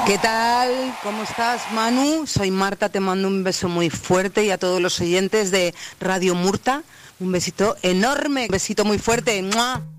¿Qué tal? ¿Cómo estás, Manu? Soy Marta, te mando un beso muy fuerte y a todos los oyentes de Radio Murta, un besito enorme, un besito muy fuerte. ¡Mua!